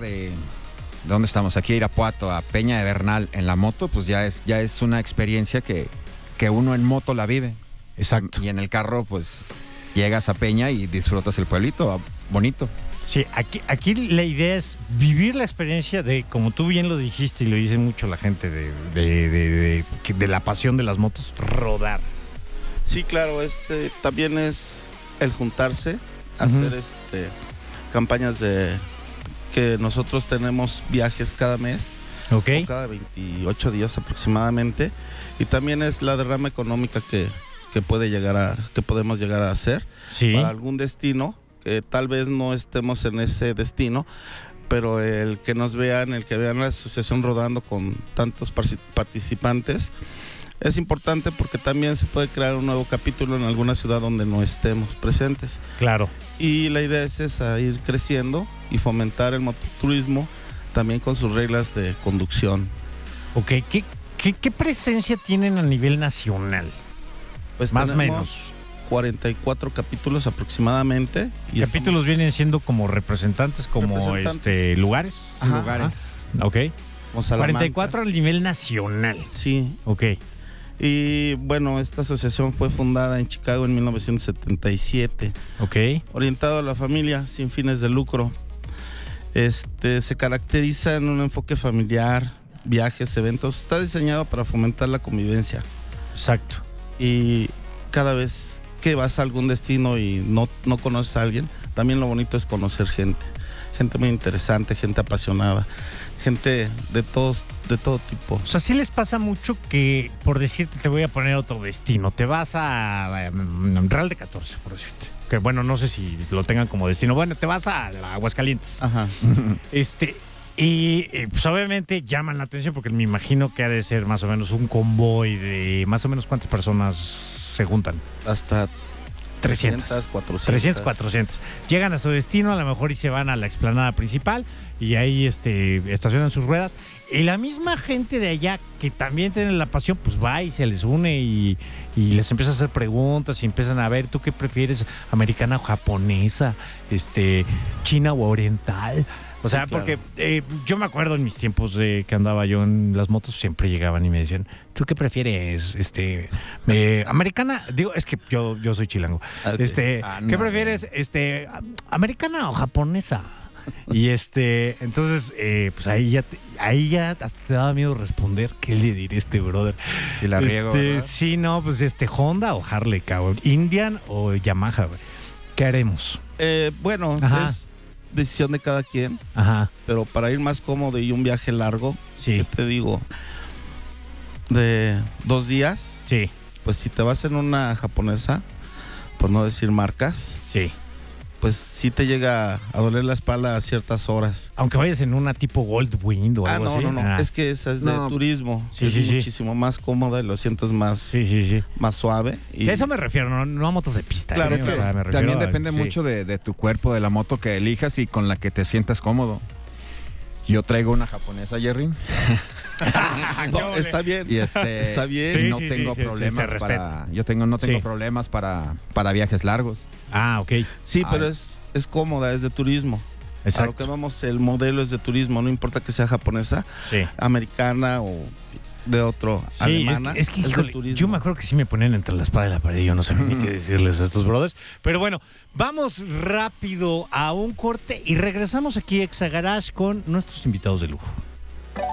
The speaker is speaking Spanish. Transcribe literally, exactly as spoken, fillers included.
de... ¿Dónde estamos? Aquí a Irapuato, a Peña de Bernal en la moto, pues ya es, ya es una experiencia que, que uno en moto la vive. Exacto. Y en el carro, pues llegas a Peña y disfrutas el pueblito, bonito. Sí, aquí, aquí la idea es vivir la experiencia de, como tú bien lo dijiste y lo dice mucho la gente, de, de, de, de, de, de la pasión de las motos, rodar. Sí, claro, este también es el juntarse, hacer Uh-huh. este campañas de que nosotros tenemos viajes cada mes, Ok. o cada veintiocho días aproximadamente, y también es la derrama económica que, que puede llegar a que podemos llegar a hacer Sí. para algún destino que tal vez no estemos en ese destino, pero el que nos vean, el que vean la asociación rodando con tantos parci- participantes es importante porque también se puede crear un nuevo capítulo en alguna ciudad donde no estemos presentes. Claro. Y la idea es esa, ir creciendo y fomentar el mototurismo también con sus reglas de conducción. Ok, ¿qué, qué, qué presencia tienen a nivel nacional? Pues Más o tenemos menos. cuarenta y cuatro capítulos aproximadamente. Y Capítulos estamos- vienen siendo como representantes, como Representantes. este lugares. Ajá, lugares. Ajá. Ok. como Salamanca. cuarenta y cuatro a nivel nacional. Sí. Ok. Y bueno, esta asociación fue fundada en Chicago en mil novecientos setenta y siete, Ok. orientado a la familia sin fines de lucro. Este se caracteriza en un enfoque familiar, viajes, eventos. Está diseñado para fomentar la convivencia. Exacto. Y cada vez que vas a algún destino y no, no conoces a alguien, también lo bonito es conocer gente. Gente muy interesante, gente apasionada, gente de todos, de todo tipo. O sea, sí les pasa mucho que, por decirte, te voy a poner otro destino. Te vas a um, Real de catorce, por decirte. Que bueno, no sé si lo tengan como destino. Bueno, te vas a la Aguascalientes. Ajá. Este, y eh, pues obviamente llaman la atención porque me imagino que ha de ser más o menos un convoy de más o menos cuántas personas se juntan. Hasta trescientas. cuatrocientas. trescientas, cuatrocientas. Llegan a su destino, a lo mejor y se van a la explanada principal y ahí este, estacionan sus ruedas. Y la misma gente de allá que también tiene la pasión, pues va y se les une y, y les empieza a hacer preguntas y empiezan a ver, ¿tú qué prefieres? ¿Americana o japonesa? Este, ¿China o oriental? O sea, Sí, claro. porque eh, yo me acuerdo en mis tiempos de que andaba yo en las motos, siempre llegaban y me decían, ¿tú qué prefieres? Este, eh, americana, digo, es que yo, yo soy chilango. Ok. Este, Ah, ¿qué no. prefieres? Este, ¿americana o japonesa? Y este, entonces, eh, pues ahí ya, te, ahí ya hasta te daba miedo responder. ¿Qué le diré a este brother? Si la riego, Este, ¿verdad? sí, no, pues este, Honda o Harley, cabrón. Indian o Yamaha, güey. ¿Qué haremos? Eh, bueno, Ajá. es decisión de cada quien, Ajá, pero para ir más cómodo y un viaje largo, sí, ¿qué te digo? De dos días, sí, pues si te vas en una japonesa, por no decir marcas, sí. pues sí te llega a doler la espalda a ciertas horas. Aunque vayas en una tipo Goldwind o Ah, algo no, así. no, no. Ah, Es que esa es de No. turismo. Sí, es sí, sí. muchísimo más cómoda y lo sientes más, sí, sí, sí. más suave. Y Sí, a eso me refiero, no, no a motos de pista. Claro, ¿eh? es O que sea, me refiero también a- depende sí. mucho de, de tu cuerpo, de la moto que elijas y con la que te sientas cómodo. Yo traigo una japonesa, Jerry, No, está bien. y este Está bien. y Sí, no sí, tengo sí, sí, problemas se respeta. para yo tengo no tengo Sí. problemas para para viajes largos. Ah, ok. Sí, Ay. pero es, es cómoda, es de turismo. A lo que Exacto. vamos, el modelo es de turismo, no importa que sea japonesa, Sí. americana o de otro, Sí, alemana. es que, es que, de híjole, turismo. yo me acuerdo que sí me ponían entre la espada y la pared y yo no sabía ni qué decirles a estos brothers. Pero bueno, vamos rápido a un corte y regresamos aquí a Exa Garage con nuestros invitados de lujo.